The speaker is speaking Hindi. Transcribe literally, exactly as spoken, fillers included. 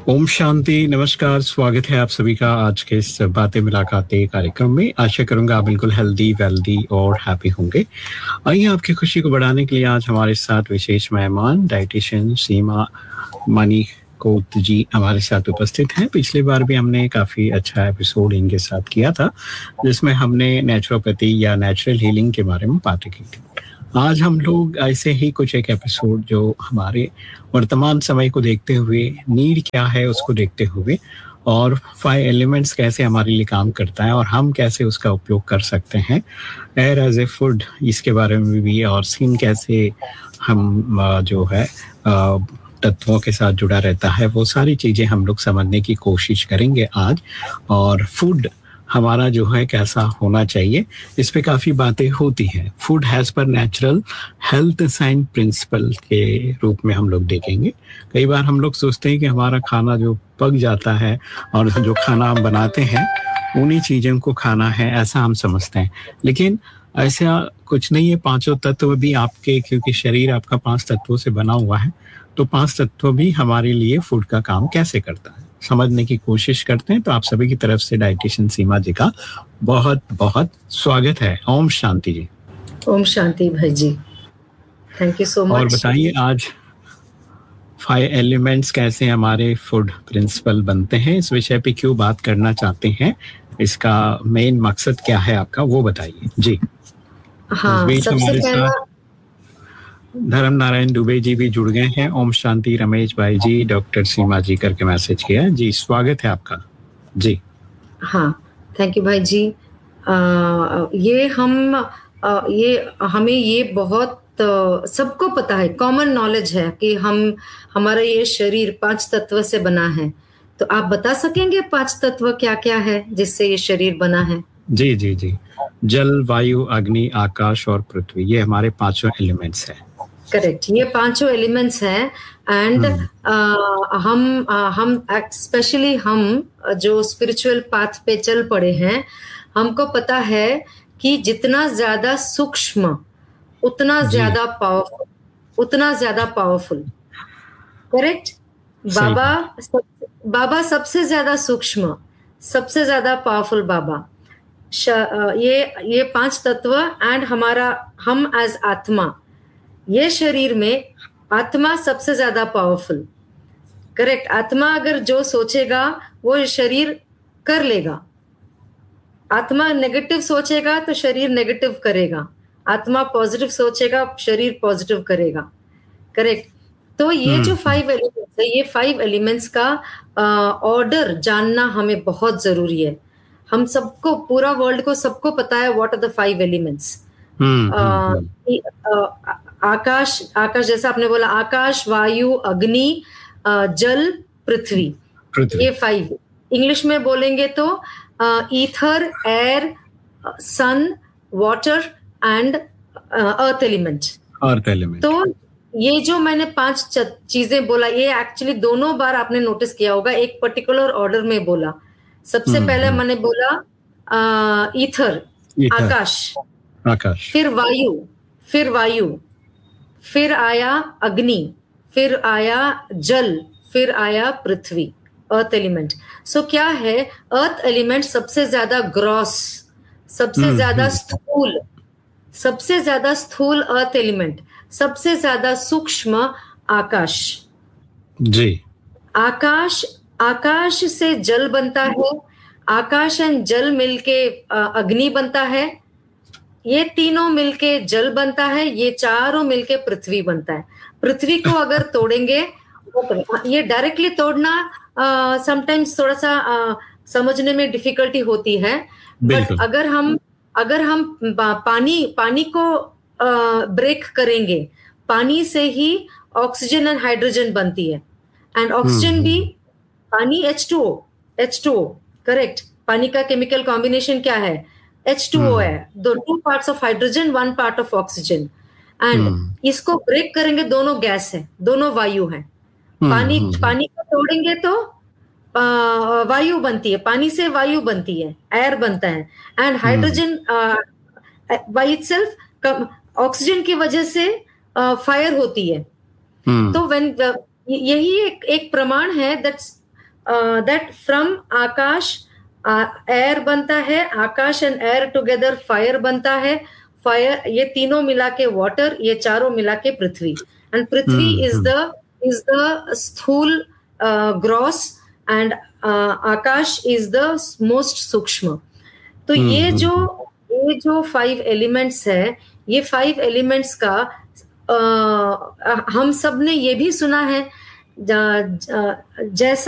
ओम शांति, नमस्कार, स्वागत है आप सभी का आज के इस बातें मुलाकातें कार्यक्रम में। आशा करूंगा आप बिल्कुल हेल्दी, वेल्दी और हैप्पी होंगे। आइए आपकी खुशी को बढ़ाने के लिए आज हमारे साथ विशेष मेहमान डाइटिशियन सीमा मनी कोत जी हमारे साथ उपस्थित हैं। पिछली बार भी हमने काफ़ी अच्छा एपिसोड इनके साथ किया था जिसमें हमने नेचुरोपैथी या नेचुरल हीलिंग के बारे में बातें की थी। आज हम लोग ऐसे ही कुछ एक एपिसोड जो हमारे वर्तमान समय को देखते हुए, नीड क्या है उसको देखते हुए और फाइव एलिमेंट्स कैसे हमारे लिए काम करता है और हम कैसे उसका उपयोग कर सकते हैं एयर एज ए फूड, इसके बारे में भी, और स्किन कैसे हम जो है तत्वों के साथ जुड़ा रहता है, वो सारी चीज़ें हम लोग समझने की कोशिश करेंगे आज। और फूड हमारा जो है कैसा होना चाहिए, इस पे काफ़ी बातें होती हैं। फूड हैज़ पर नेचुरल हेल्थ साइंस प्रिंसिपल के रूप में हम लोग देखेंगे। कई बार हम लोग सोचते हैं कि हमारा खाना जो पक जाता है और जो खाना हम बनाते हैं उन्हीं चीज़ों को खाना है, ऐसा हम समझते हैं, लेकिन ऐसा कुछ नहीं है। पांचों तत्व भी आपके, क्योंकि शरीर आपका पांच तत्वों से बना हुआ है, तो पांच तत्व भी हमारे लिए फूड का काम कैसे करता है समझने की कोशिश करते हैं। तो आप सभी की तरफ से डाइटिशियन सीमा जी का बहुत बहुत स्वागत है। ओम शांति जी। ओम शांति भाई जी, थैंक यू सो मच। और बताइए आज फाइव एलिमेंट्स कैसे हमारे फूड प्रिंसिपल बनते हैं, इस विषय पे क्यों बात करना चाहते हैं, इसका मेन मकसद क्या है आपका, वो बताइए जी। हाँ, सबसे पहला धर्म नारायण दुबे जी भी जुड़ गए हैं। ओम शांति। रमेश भाई जी, डॉक्टर सीमा जी करके मैसेज किया है जी। स्वागत है आपका जी। हाँ, थैंक यू भाई जी। आ, ये हम आ, ये हमें ये बहुत सबको पता है, कॉमन नॉलेज है कि हम हमारा ये शरीर पांच तत्व से बना है। तो आप बता सकेंगे पांच तत्व क्या क्या है जिससे ये शरीर बना है? जी जी जी। जल, वायु, अग्नि, आकाश और पृथ्वी, ये हमारे पांचों एलिमेंट्स हैं। करेक्ट, ये पांचों एलिमेंट्स हैं। एंड हम आ, हम स्पेशली हम जो स्पिरिचुअल पाथ पे चल पड़े हैं, हमको पता है कि जितना ज्यादा सूक्ष्म उतना ज्यादा पावरफुल, उतना ज्यादा पावरफुल। करेक्ट। बाबा सब, बाबा सबसे ज्यादा सूक्ष्म, सबसे ज्यादा पावरफुल बाबा। ये ये पांच तत्व एंड हमारा हम एज आत्मा, ये शरीर में आत्मा सबसे ज्यादा पावरफुल। करेक्ट। आत्मा अगर जो सोचेगा वो शरीर कर लेगा। आत्मा नेगेटिव सोचेगा तो शरीर नेगेटिव करेगा, आत्मा पॉजिटिव सोचेगा शरीर पॉजिटिव करेगा। करेक्ट। तो ये जो फाइव एलिमेंट्स है, ये फाइव एलिमेंट्स का ऑर्डर जानना हमें बहुत जरूरी है। हम सबको, पूरा वर्ल्ड को सबको पता है what are the five elements. आकाश, आकाश जैसा आपने बोला, आकाश, वायु, अग्नि, जल, पृथ्वी, ये फाइव। इंग्लिश में बोलेंगे तो ether, air, sun, water and earth element. Earth element. तो ये जो मैंने पांच चीजें बोला, ये एक्चुअली दोनों बार आपने नोटिस किया होगा, एक पर्टिकुलर ऑर्डर में बोला। सबसे पहले मैंने बोला ईथर, आकाश, आकाश, फिर वायु, फिर वायु, फिर आया अग्नि, फिर आया जल, फिर आया पृथ्वी, अर्थ एलिमेंट। सो क्या है, अर्थ एलिमेंट सबसे ज्यादा ग्रॉस, सबसे ज्यादा स्थूल, सबसे ज्यादा स्थूल अर्थ एलिमेंट, सबसे ज्यादा सूक्ष्म आकाश जी। आकाश, आकाश से जल बनता है, आकाश एंड जल मिलके अग्नि बनता है, ये तीनों मिलके जल बनता है, ये चारों मिलके पृथ्वी बनता है। पृथ्वी को अगर तोड़ेंगे, ये डायरेक्टली तोड़ना समटाइम्स थोड़ा सा आ, समझने में डिफिकल्टी होती है, बट अगर हम अगर हम पानी पानी को ब्रेक करेंगे, पानी से ही ऑक्सीजन एंड हाइड्रोजन बनती है, एंड ऑक्सीजन भी पानी H two O, H two O. Correct. पानी का केमिकल कॉम्बिनेशन क्या है? एच टू ओ है, दो two parts of hydrogen, one part of oxygen. And इसको ब्रेक करेंगे, दोनों गैस है, दोनों वायु है। पानी पानी को तोड़ेंगे तो वायु बनती है, पानी से वायु बनती है, एयर बनता है। And hydrogen by itself, oxygen की वजह से फायर होती है। तो व्हेन यही एक एक प्रमाण है that that from Akash air बनता है, आकाश एंड एयर टुगेदर फायर बनता है, फायर ये तीनों मिला के वाटर, ये चारों मिला के पृथ्वी, and Prithvi is the is the स्थूल gross and Akash is the most सूक्ष्म। तो ये जो ये जो फाइव एलिमेंट्स है, ये फाइव एलिमेंट्स का आ, हम सब ने ये भी सुना है जैसा